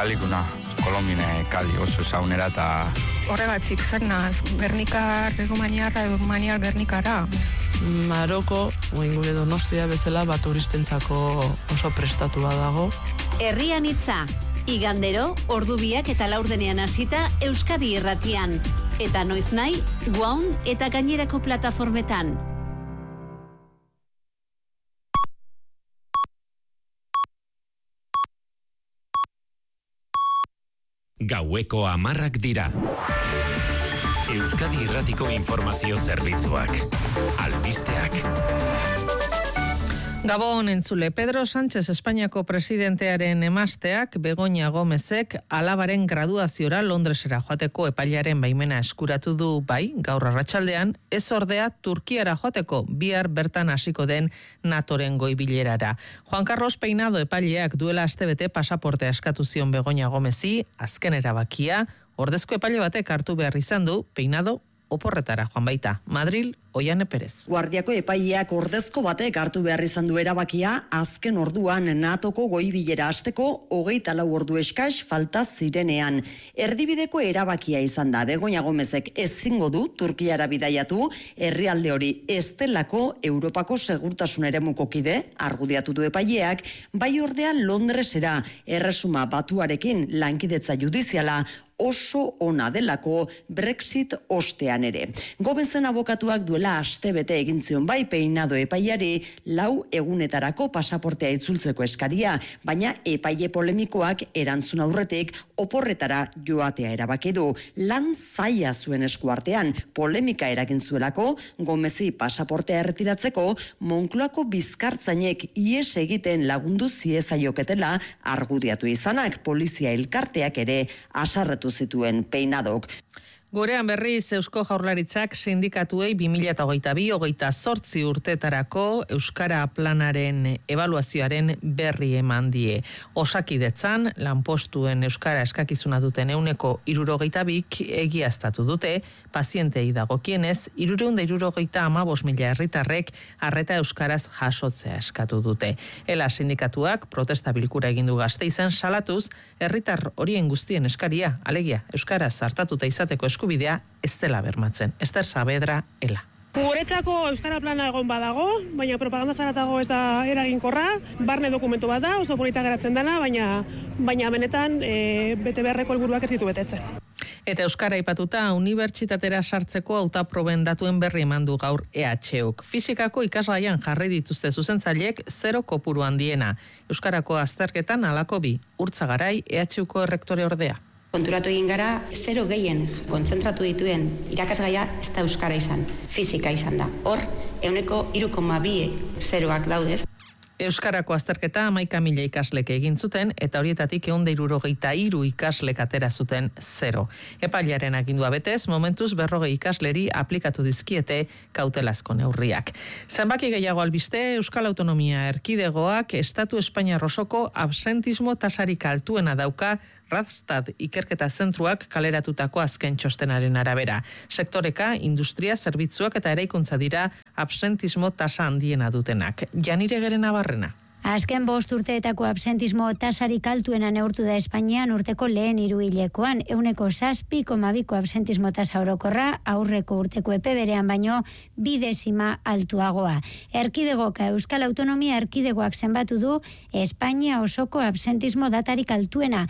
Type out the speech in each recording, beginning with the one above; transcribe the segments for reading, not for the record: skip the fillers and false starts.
Kalikuna, Kolombine Kali oso zaunera eta... Horregatik zer naz, Gernikar, Romaniar Gernikara. Maroko, oin gure Donostia bezala turistentzako oso prestatua dago. Herrian hitza, igandero, ordu 2 eta 4 hasita Euskadi Irratian. Eta noiz nahi, Guaun eta gainerako plataformetan. Gaueko 10 dira. Euskadi Irratiko informazio zerbitzuak. Albisteak. Gabon entzule, Pedro Sánchez Espainiako presidentearen emazteak Begoña Gómezek alabaren graduaziora Londresera joateko epailearen baimena eskuratu du bai, gaur arratsaldean, ez ordea Turkiara joateko bihar bertan hasiko den NATOren goi-bilerara. Juan Carlos Peinado epaileak duela astebete pasaportea eskatu zion Begoña Gómezi, azken erabakia, ordezko epaile batek hartu behar izan du, Peinado oporretara joan baita. Madril, Oiane Perez. Guardiako epaileak ordezko batek hartu behar izan du erabakia, azken orduan NATOko goi-bilera hasteko 24 ordu eskas falta zirenean. Erdibideko erabakia izan da. Begoña Gómezek ezingo du Turkiara bidaiatu, herrialde hori ez delako Europako segurtasun eremuko kide, argudiatu du epaileak, bai ordea Londresera, Erresuma Batuarekin lankidetza judiziala oso ona delako Brexit ostean ere. Gómezen abokatuak duela astebete egin zion bai Peinado epaiari 4 egunetarako pasaportea itzultzeko eskaria, baina epaile polemikoak erantzun aurretik oporretara joatea erabaki du. Lan zaila zuen eskuartean, polemika eragin zuelako, Gómezi pasaportea erretiratzeko Moncloako bizkartzainek ihes egiten lagundu ziezaioketela argudiatu izanak, polizia elkarteak ere asarretu zituen Peinadok. Gurean berriz Eusko Jaurlaritzak sindikatuei 2022-2028 urteetarako Euskara planaren ebaluazioaren berri eman die. Osakidetzan, lanpostuen Euskara eskakizuna duten 72 egiaztatu dute, pazientei dagokienez, 375.000 herritarrek arreta euskaraz jasotzea eskatu dute. Ela sindikatuak protesta bilkura egin du Gasteizen salatuz, herritar horien guztien eskaria, alegia, euskaraz hartatuta izateko eskubidea ez dela bermatzen. Ester Saavedra, Ela. Guretzako Euskara plana egon badago, baina propaganda zaratago ez da eraginkorra, barne dokumentu bat da, oso polita geratzen dena, baina benetan bete beharreko helburuak ez ditu betetzen. Eta Euskara aipatuta unibertsitatera sartzeko hautaproben datuen berri eman du gaur EHUk. Fisikako ikasgaian jarri dituzte zuzentzaileek 0 kopuru handiena. Euskarako azterketan halako 2, Urtzagarai EHUko errektore ordea. Konturatu egin gara, 0 gehien kontzentratu dituen irakasgaia ez da euskara izan, fisika izan da. Hor, 3,2 zeroak daudez. Euskarako azterketa 11.000 ikaslek egin zuten eta horietatik 163 ikaslek atera zuten 0. Epailearen agindua betez, momentuz 40 ikasleri aplikatu dizkiete kautelazko neurriak. Zenbaki gehiago albiste, Euskal Autonomia Erkidegoak Estatu Espainiar osoko absentismo tasarik altuena dauka Radstad ikerketa zentruak kaleratutako azken txostenaren arabera. Sektoreka, industria, zerbitzuak eta eraikuntza dira absentismo tasa handiena dutenak. Janire Gerena Barrena. Azken 5 urteetako absentismo tasarik altuena neurtu da Espainian urteko lehen hiruhilekoan, 7,2 absentismo tasa orokorra, aurreko urteko epe berean baino 2 dezima altuagoa. Erkidegoka Euskal Autonomia Erkidegoak zenbatu du Espainia osoko absentismo datarik altuena,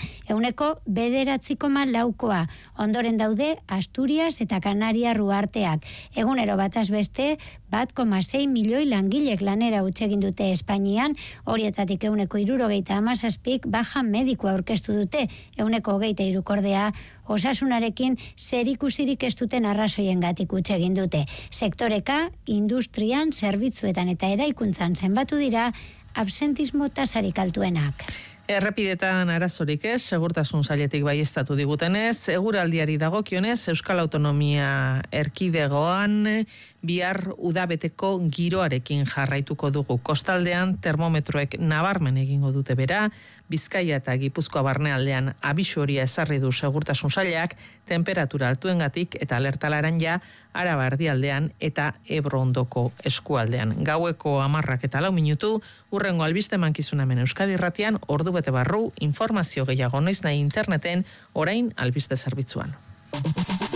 9,9 ondoren daude Asturias eta Kanaria ruarteak. Egunero bataz beste 1,6 milioi langilek lanera hutsegin dute Espainian, horietatik 67 baja medikoa aurkeztu dute, 23 ordea osasunarekin zerikusirik ez duten arrazoiengatik hutsegin dute. Sektoreka, industrian, zerbitzuetan eta eraikuntzan zenbatu dira absentismo tasarik altuenak. Errepidetan arazorik ez, segurtasun sailetik baieztatu digutenez, eguraldiari dagokionez, Euskal Autonomia Erkidegoan bihar udabeteko giroarekin jarraituko dugu. Kostaldean termometroek nabarmen egingo dute bera, Bizkaia eta Gipuzkoa barnealdean abisu horia ezarri du segurtasun sailak, temperatura altuengatik eta alerta laranja Araba erdialdean eta Ebro ondoko eskualdean. Gaueko 10 minutu, hurrengo albiste mankizuna hemen Euskadi Irratian, ordu bete barru, informazio gehiago noiz nahi interneten, orain albiste zerbitzuan.